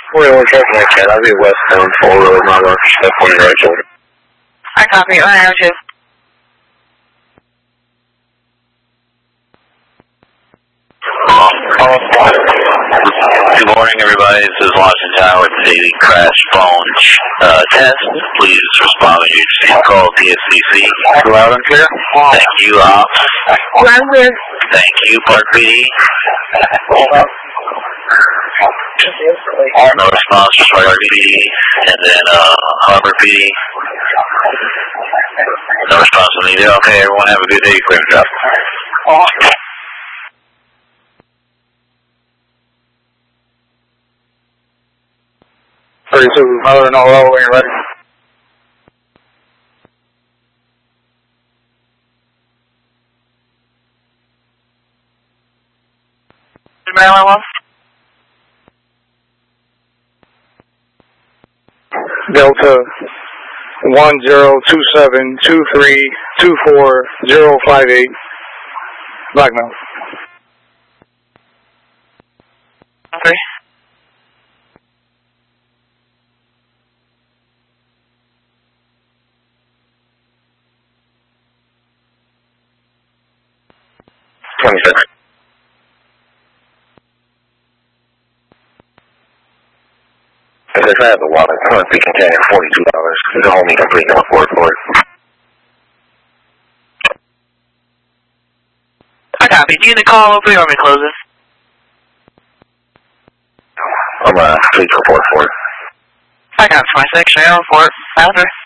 41 traffic like that. I'll be westbound 4 road, not on step 1 right shoulder. I copy. 102. Good morning, everybody. This is Washington Tower with the daily crash phone test. Please respond when you receive call TSCC. Loud and clear. Thank you, Ops. Run with. Thank you, Park PD. No response from Park PD. And then Harbor PD. No response from either. Okay, everyone have a good day. Clear job. 32, Northern all the way ready. Maryland 1. Delta 102723240058. Blackmail. Okay. If I have the wallet, I'm going to be containing $42. It's a homie complete no report for it. I copy. Do you need to call open or me close it? I'm a police report for it. I got my section report. After.